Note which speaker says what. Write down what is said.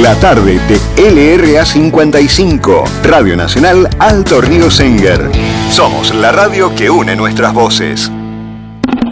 Speaker 1: La tarde de LRA 55, Radio Nacional Alto Río Senger. Somos la radio que une nuestras voces.